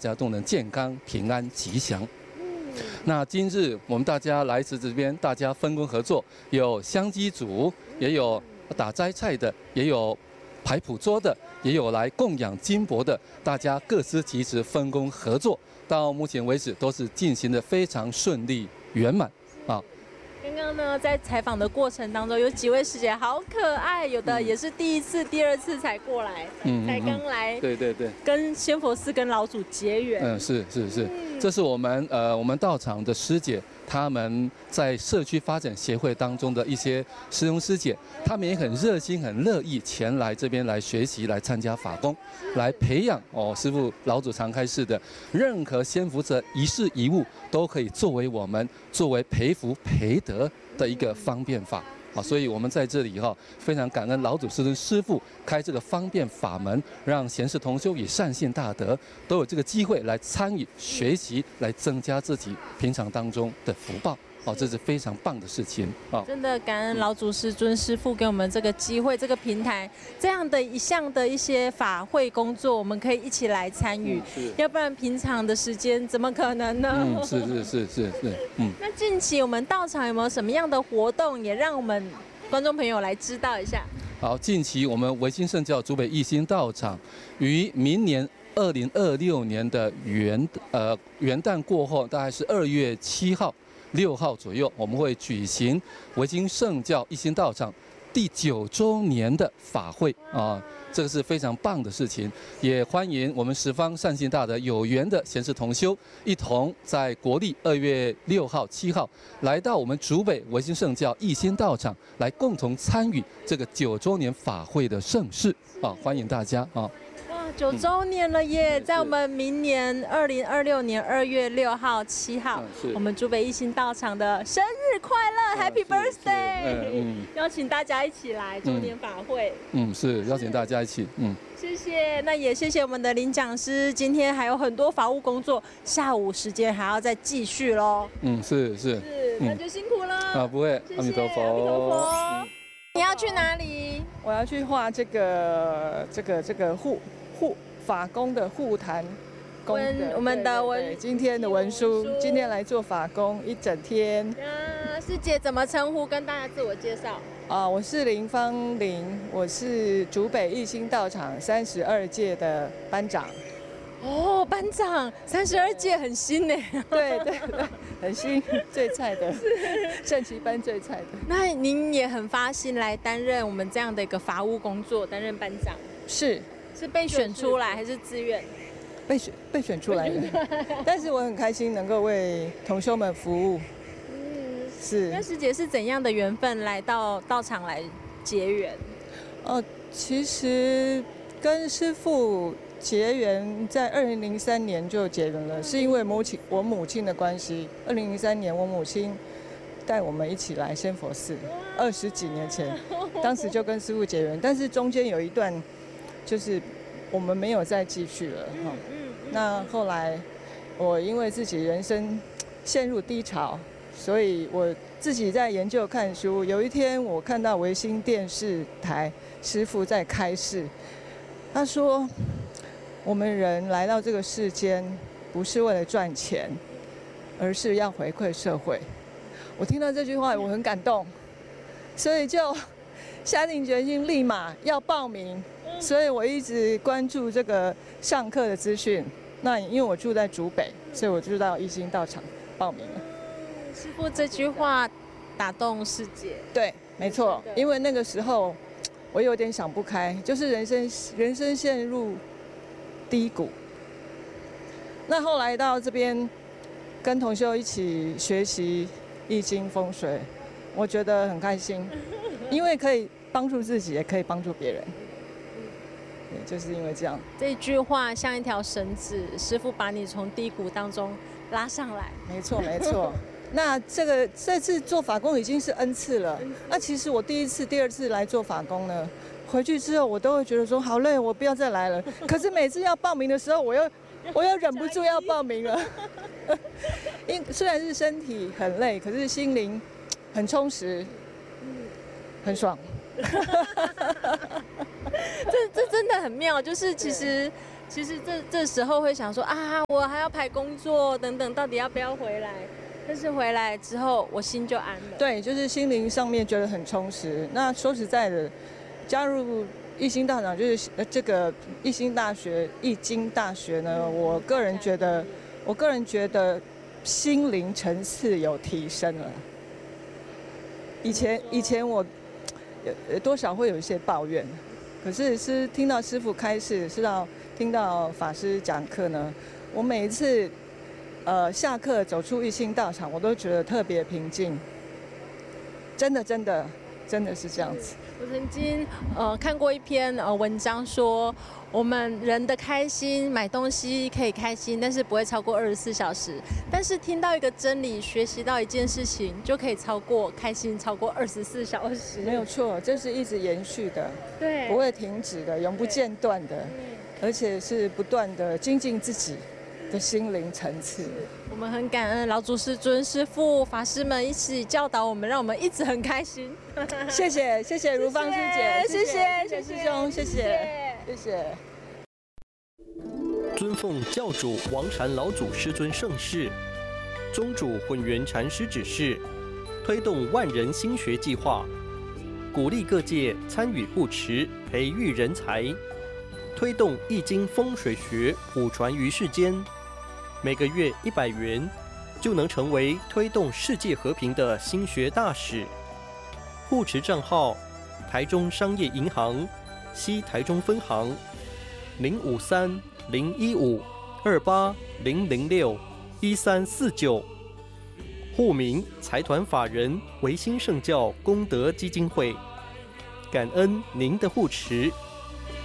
家都能健康、平安、吉祥。那今日我们大家来自这边，大家分工合作，有香鸡组，也有打斋菜的，也有排卜桌的，也有来供养金箔的，大家各司其职，分工合作，到目前为止都是进行的非常顺利圆满啊。 刚刚呢，在采访的过程当中，有几位师姐好可爱，有的也是第一次、第二次才过来，才刚来， 对对对， 跟仙佛寺跟老祖结缘。 是，这是我们道场的师姐，他们在社区发展协会当中的一些师兄师姐，他们也很热心、很乐意前来这边来学习、来参加法工，来培养师父老祖常开示的任何先福者一事一物都可以作为培福培德的一个方便法。所以我们在这里非常感恩老祖师尊师父开这个方便法门，让贤士同修与善信大德都有这个机会来参与学习，来增加自己平常当中的福报。这是非常棒的事情啊！ 真的感恩老祖师尊师父给我们这个机会、这个平台，这样的一项的一些法会工作，我们可以一起来参与。要不然平常的时间怎么可能呢？ 是。 那近期我们道场有没有什么样的活动，也让我们观众朋友来知道一下？ 好，近期我们维新圣教竹北一心道场于明年2026年的元旦过后，大概是2月7号。6号左右，我们会举行维新圣教一心道场第9周年的法会啊，这个是非常棒的事情。也欢迎我们十方善信大德有缘的贤士同修，一同在国历2月6号、7号来到我们竹北维新圣教一心道场，来共同参与这个9周年法会的盛事啊！欢迎大家啊！ 9周年了耶！在我们明年2026年2月6号、7号，我们竹北一心道场的生日快乐 ，Happy Birthday！邀请大家一起来周年法会。 是邀请大家一起。 谢谢，那也谢谢我们的林讲师，今天还有很多法务工作，下午时间还要再继续喽。 是， 那就辛苦了。 不会，阿弥陀佛。阿弥陀佛。 你要去哪里？ 我要去画这个法工的护坛我们的今天的文书，今天来做法工一整天。 师姐怎么称呼？跟大家自我介绍。 我是林芳玲，我是竹北一心道场32届的班长。 班长32届很新呢。 对，很新，最菜的，正旗班最菜的。 那您也很发心来担任我们这样的一个法务工作，担任班长。 是被选出来还是自愿？ 被选出来的，但是我很开心能够为同修们服务。是。 那师姐是怎样的缘分来到道场来结缘？ 其实跟师父结缘在2003年就结缘了，是因为我母亲的关系。2003年我母亲带我们一起来仙佛寺，20几年前，当时就跟师父结缘，但是中间有一段就是我们没有再继续了哈。那后来我因为自己人生陷入低潮，所以我自己在研究看书。有一天我看到维新电视台师父在开示，他说我们人来到这个世间不是为了赚钱，而是要回馈社会。我听到这句话我很感动，所以就下定决心立马要报名。所以我一直关注这个上课的资讯。那因为我住在竹北，所以我就到一心道场报名了。 师父这句话打动师姐。 对，没错，因为那个时候我有点想不开，就是人生陷入低谷。那后来到这边跟同修一起学习易经风水，我觉得很开心，因为可以帮助自己，也可以帮助别人。就是因为这样， 这句话像一条绳子，师父把你从低谷当中拉上来。 没错。那这次做法工已经是 N 次了。那其实我第1次、第2次来做法工呢，回去之后我都会觉得说好累，我不要再来了。可是每次要报名的时候，我又忍不住要报名了。虽然是身体很累，可是心灵很充实，很爽。 这真的很妙，就是其实其实这时候会想说啊，我还要排工作等等，到底要不要回来？但是回来之后，我心就安了。 对，就是心灵上面觉得很充实。那说实在的，加入义兴大厂就是这个义兴大学呢，我个人觉得心灵层次有提升了。以前我多少会有一些抱怨，可是听到师父开示，听到法师讲课呢，我每一次下课走出义兴道场，我都觉得特别平静。真的是这样子。 我曾经看过一篇文章说，我们人的开心买东西可以开心，但是不会超过24小时。但是听到一个真理，学习到一件事情，就可以开心超过24小时。 没有错，这是一直延续的， 对， 不会停止的，永不间断的，而且是不断的精进自己的心灵层次。 我们很感恩老祖师尊师父法师们一起教导我们，让我们一直很开心。 谢谢如芳师姐， 谢谢师兄，谢谢。 尊奉教主王禅老祖师尊盛世，宗主混元禅师指示，推动万人心学计划，鼓励各界参与护持，培育人才，推动易经风水学普传于世间。每个月100元，就能成为推动世界和平的心学大使。护持账号：台中商业银行西台中分行053-015-28-006-1349。户名：财团法人维新圣教功德基金会。感恩您的护持。